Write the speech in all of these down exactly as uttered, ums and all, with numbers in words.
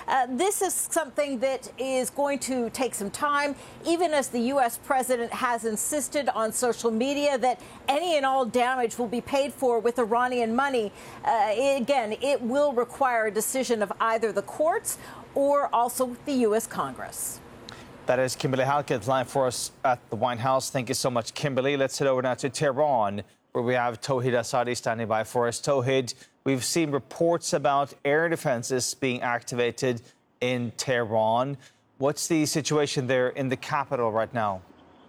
Uh, this is something that is going to take some time, even as the U S president has insisted on social media that any and all damage will be paid for with Iranian money. Uh, again, it will require a decision of either the courts or also the U S Congress. That is Kimberly Halkett live for us at the White House. Thank you so much, Kimberly. Let's head over now to Tehran, where we have Tauhid Asadi standing by for us. Tauhid, we've seen reports about air defenses being activated in Tehran. What's the situation there in the capital right now?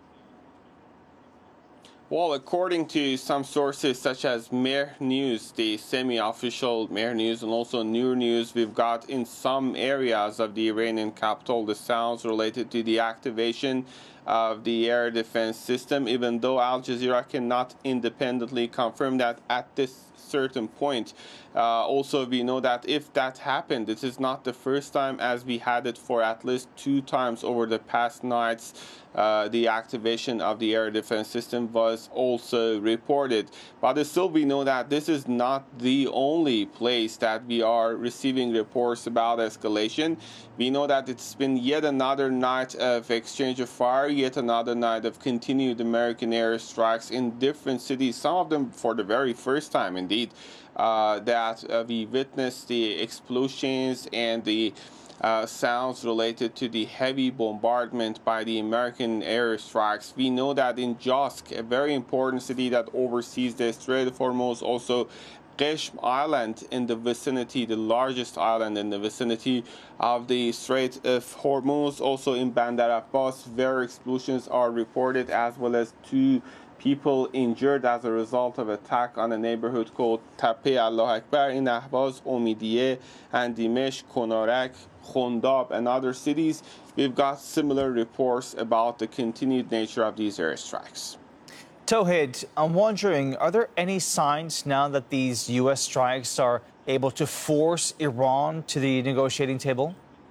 Well, according to some sources such as Mehr News, the semi-official Mehr News, and also Noor News, we've got in some areas of the Iranian capital the sounds related to the activation of the air defense system, even though Al Jazeera cannot independently confirm that at this certain point. Uh, also, we know that if that happened, this is not the first time, as we had it for at least two times over the past nights. Uh, the activation of the air defense system was also reported. But still, we know that this is not the only place that we are receiving reports about escalation. We know that it's been yet another night of exchange of fire, yet another night of continued American airstrikes in different cities, some of them for the very first time, indeed, uh, that uh, we witnessed the explosions and the Uh, sounds related to the heavy bombardment by the American airstrikes. We know that in Josk, a very important city that oversees the Strait of Hormuz, also Qeshm Island in the vicinity, the largest island in the vicinity of the Strait of Hormuz, also in Bandar Abbas, where explosions are reported, as well as two people injured as a result of attack on a neighborhood called Tape Allah Akbar in Ahvaz, Omidiye, and Dimeshq, Konarak, Khondab, and other cities. We've got similar reports about the continued nature of these airstrikes. Tauhid, I'm wondering, are there any signs now that these U S strikes are able to force Iran to the negotiating table?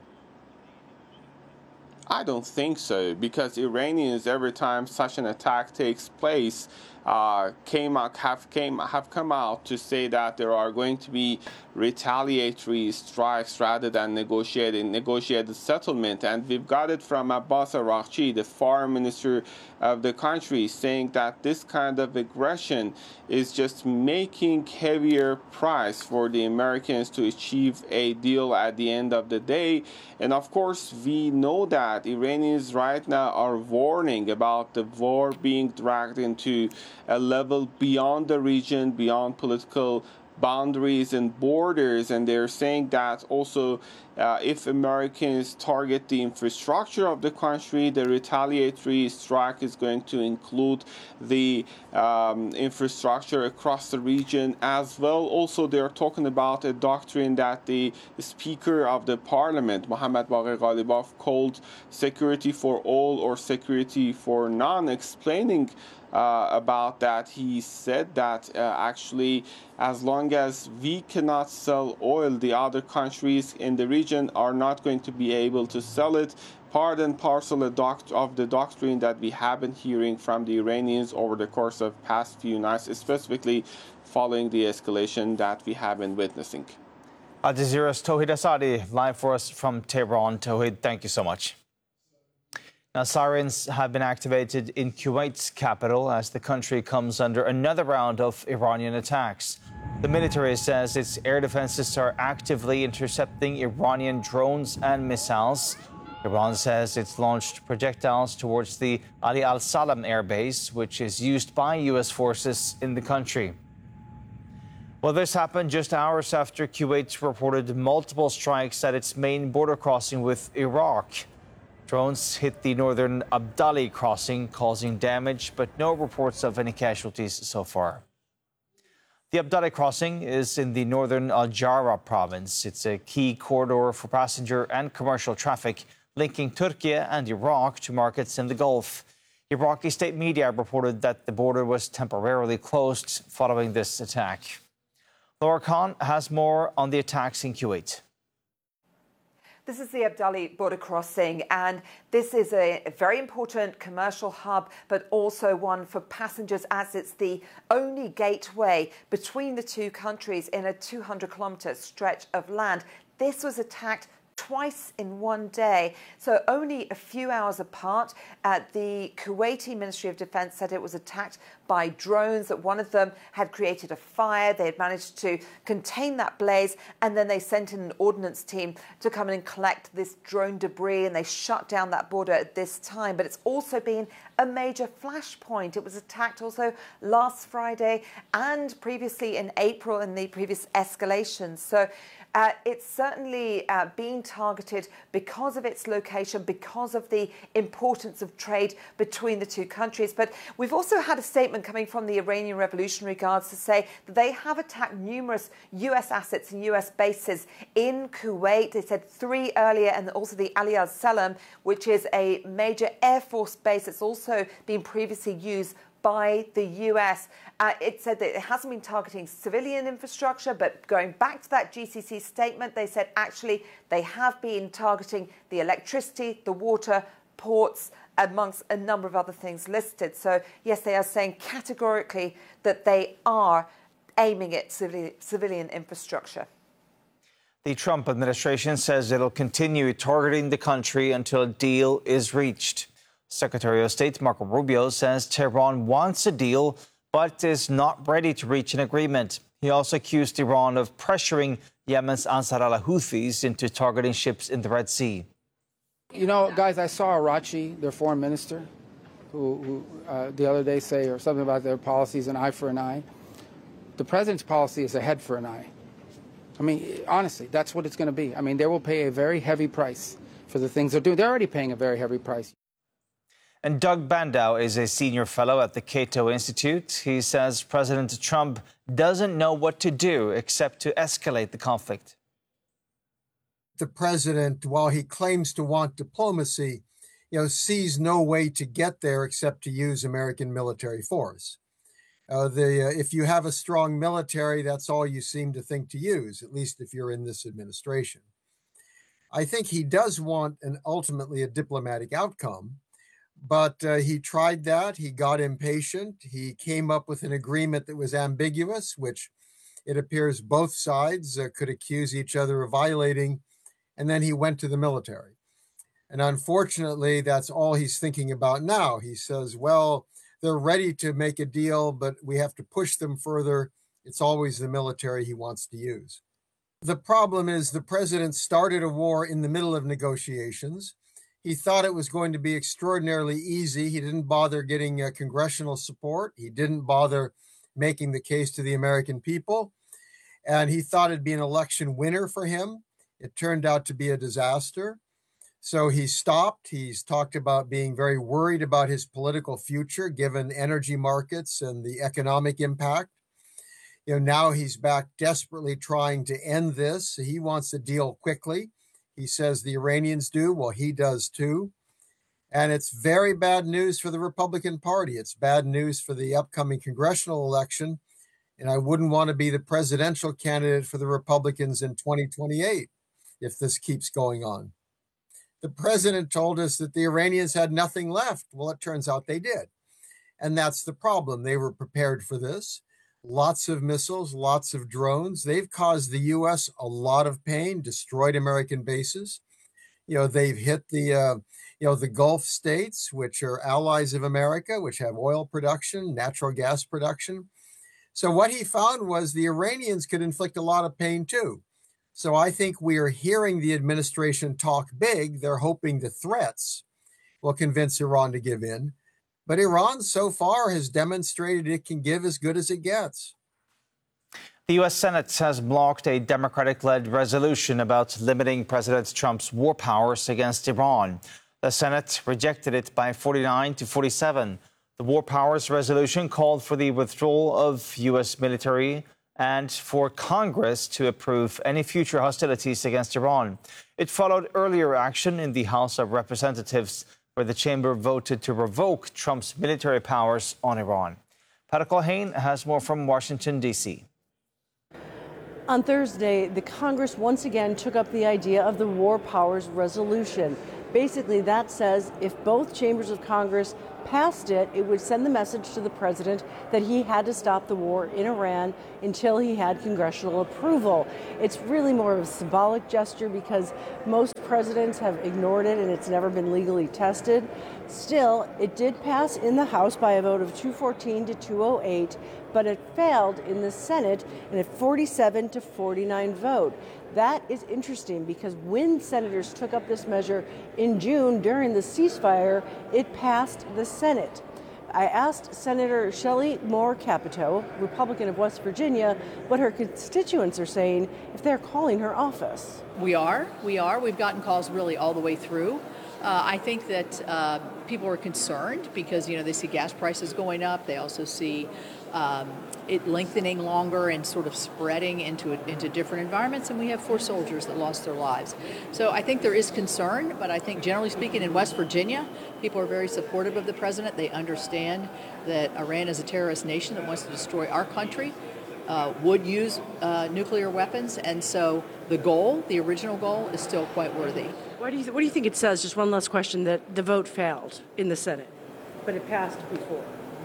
I don't think so, because Iranians, every time such an attack takes place, uh, came out, have came have come out to say that there are going to be retaliatory strikes rather than negotiated negotiated settlement. And we've got it from Abbas Araghchi, the foreign minister of the country, saying that this kind of aggression is just making heavier price for the Americans to achieve a deal at the end of the day. And of course, we know that Iranians right now are warning about the war being dragged into a level beyond the region, beyond political boundaries and borders, and they're saying that also uh, if Americans target the infrastructure of the country, the retaliatory strike is going to include the um, infrastructure across the region as well. Also, they're talking about a doctrine that the Speaker of the Parliament, Mohammad Bagher Ghalibaf, called security for all or security for none, explaining Uh, about that. He said that uh, actually, as long as we cannot sell oil, the other countries in the region are not going to be able to sell it. Part and parcel of the doctrine that we have been hearing from the Iranians over the course of past few nights, specifically following the escalation that we have been witnessing. Al Jazeera's Tauhid Asadi live for us from Tehran. Tauhid, thank you so much. Now, sirens have been activated in Kuwait's capital as the country comes under another round of Iranian attacks. The military says its air defenses are actively intercepting Iranian drones and missiles. Iran says it's launched projectiles towards the Ali al-Salam air base, which is used by U S forces in the country. Well, this happened just hours after Kuwait reported multiple strikes at its main border crossing with Iraq. Drones hit the northern Abdali crossing, causing damage, but no reports of any casualties so far. The Abdali crossing is in the northern Al-Jara province. It's a key corridor for passenger and commercial traffic, linking Turkey and Iraq to markets in the Gulf. Iraqi state media reported that the border was temporarily closed following this attack. Laura Khan has more on the attacks in Kuwait. This is the Abdali border crossing, and this is a very important commercial hub, but also one for passengers, as it's the only gateway between the two countries in a two hundred kilometre stretch of land. This was attacked twice in one day. So only a few hours apart. Uh, the Kuwaiti Ministry of Defense said it was attacked by drones, that one of them had created a fire. They had managed to contain that blaze, and then they sent in an ordnance team to come in and collect this drone debris, and they shut down that border at this time. But it's also been a major flashpoint. It was attacked also last Friday and previously in April in the previous escalations. So uh, it's certainly uh, being targeted because of its location, because of the importance of trade between the two countries. But we've also had a statement coming from the Iranian Revolutionary Guards to say that they have attacked numerous U S assets and U S bases in Kuwait. They said three earlier, and also the Ali Al Salam, which is a major Air Force base that's also been previously used by the U S. Uh, it said that it hasn't been targeting civilian infrastructure, but going back to that G C C statement, they said actually they have been targeting the electricity, the water, ports, amongst a number of other things listed. So yes, they are saying categorically that they are aiming at civili- civilian infrastructure. The Trump administration says it'll continue targeting the country until a deal is reached. Secretary of State Marco Rubio says Tehran wants a deal, but is not ready to reach an agreement. He also accused Iran of pressuring Yemen's Ansar al-Houthis into targeting ships in the Red Sea. You know, guys, I saw Arachi, their foreign minister, who, who uh, the other day say or something about their policies, an eye for an eye. The president's policy is a head for an eye. I mean, honestly, that's what it's going to be. I mean, they will pay a very heavy price for the things they're doing. They're already paying a very heavy price. And Doug Bandow is a senior fellow at the Cato Institute. He says President Trump doesn't know what to do except to escalate the conflict. The president, while he claims to want diplomacy, you know, sees no way to get there except to use American military force. Uh, the uh, if you have a strong military, that's all you seem to think to use, at least if you're in this administration. I think he does want an ultimately a diplomatic outcome. But uh, he tried that. He got impatient. He came up with an agreement that was ambiguous, which it appears both sides uh, could accuse each other of violating. And then he went to the military. And unfortunately, that's all he's thinking about now. He says, well, they're ready to make a deal, but we have to push them further. It's always the military he wants to use. The problem is the president started a war in the middle of negotiations. He thought it was going to be extraordinarily easy. He didn't bother getting uh, congressional support. He didn't bother making the case to the American people. And he thought it'd be an election winner for him. It turned out to be a disaster. So he stopped. He's talked about being very worried about his political future, given energy markets and the economic impact. You know, now he's back desperately trying to end this. He wants a deal quickly. He says the Iranians do. Well, he does too. And it's very bad news for the Republican Party. It's bad news for the upcoming congressional election. And I wouldn't want to be the presidential candidate for the Republicans in twenty twenty-eight if this keeps going on. The president told us that the Iranians had nothing left. Well, it turns out they did. And that's the problem. They were prepared for this. Lots of missiles, lots of drones. They've caused the U S a lot of pain, destroyed American bases. You know, they've hit the, uh, you know, the Gulf states, which are allies of America, which have oil production, natural gas production. So what he found was the Iranians could inflict a lot of pain too. So I think we are hearing the administration talk big. They're hoping the threats will convince Iran to give in. But Iran so far has demonstrated it can give as good as it gets. The U S Senate has blocked a Democratic-led resolution about limiting President Trump's war powers against Iran. The Senate rejected it by forty-nine to forty-seven. The war powers resolution called for the withdrawal of U S military and for Congress to approve any future hostilities against Iran. It followed earlier action in the House of Representatives, where the chamber voted to revoke Trump's military powers on Iran. Pat Culhane has more from Washington, D C On Thursday, the Congress once again took up the idea of the War Powers Resolution. Basically, that says if both chambers of Congress passed it, it would send the message to the president that he had to stop the war in Iran until he had congressional approval. It's really more of a symbolic gesture because most presidents have ignored it and it's never been legally tested. Still, it did pass in the House by a vote of two fourteen to two oh eight, but it failed in the Senate in a forty-seven to forty-nine vote. That is interesting because when senators took up this measure in June during the ceasefire, it passed the Senate. I asked Senator Shelley Moore Capito, Republican of West Virginia, what her constituents are saying if they're calling her office. We are. We are. We've gotten calls really all the way through. Uh, I think that uh, people are concerned because, you know, they see gas prices going up. They also see um, it lengthening longer and sort of spreading into into different environments. And we have four soldiers that lost their lives. So I think there is concern. But I think generally speaking in West Virginia, people are very supportive of the president. They understand that Iran is a terrorist nation that wants to destroy our country. Uh, would use uh, nuclear weapons. And so the goal, the original goal, is still quite worthy. What do you, th- what do you think it says, just one last question, that the vote failed in the Senate, but it passed before?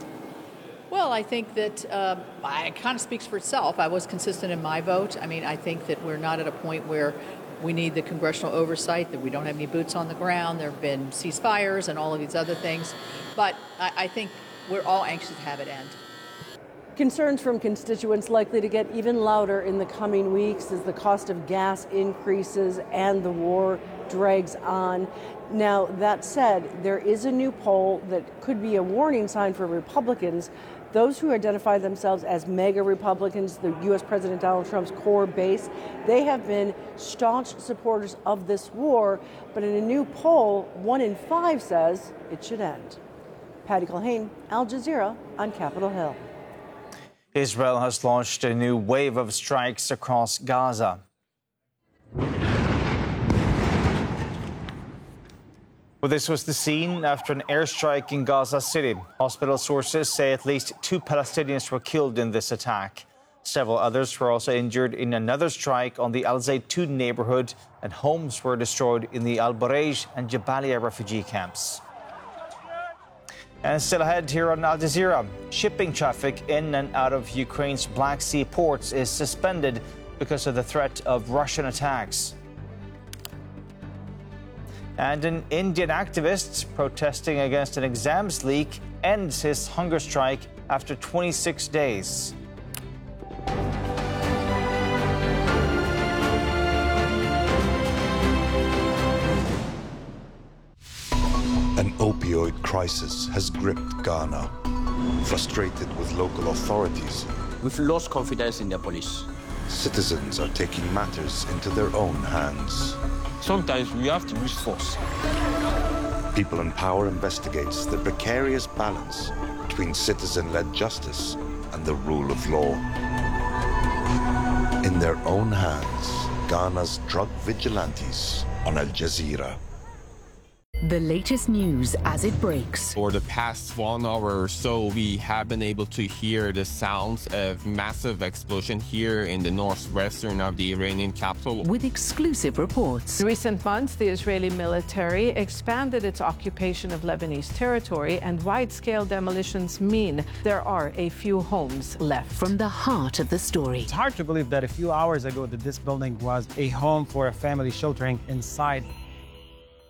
Well, I think that uh, it kind of speaks for itself. I was consistent in my vote. I mean, I think that we're not at a point where we need the congressional oversight, that we don't have any boots on the ground. There have been ceasefires and all of these other things. But I, I think we're all anxious to have it end. Concerns from constituents likely to get even louder in the coming weeks as the cost of gas increases and the war drags on. Now, that said, there is a new poll that could be a warning sign for Republicans. Those who identify themselves as MAGA Republicans, the U S President Donald Trump's core base, they have been staunch supporters of this war. But in a new poll, one in five says it should end. Patty Culhane, Al Jazeera on Capitol Hill. Israel has launched a new wave of strikes across Gaza. Well, this was the scene after an airstrike in Gaza City. Hospital sources say at least two Palestinians were killed in this attack. Several others were also injured in another strike on the Al Zaytun neighborhood, and homes were destroyed in the Al Bureij and Jabalia refugee camps. And still ahead here on Al Jazeera, shipping traffic in and out of Ukraine's Black Sea ports is suspended because of the threat of Russian attacks. And an Indian activist protesting against an exams leak ends his hunger strike after twenty-six days. An opioid crisis has gripped Ghana. Frustrated with local authorities, we've lost confidence in the police. Citizens are taking matters into their own hands. Sometimes we have to use force. People in Power investigates the precarious balance between citizen-led justice and the rule of law. In their own hands, Ghana's drug vigilantes on Al Jazeera. The latest news as it breaks. For the past one hour or so, we have been able to hear the sounds of massive explosion here in the northwestern of the Iranian capital. With exclusive reports. In recent months, the Israeli military expanded its occupation of Lebanese territory, and wide-scale demolitions mean there are a few homes left. From the heart of the story. It's hard to believe that a few hours ago that this building was a home for a family sheltering inside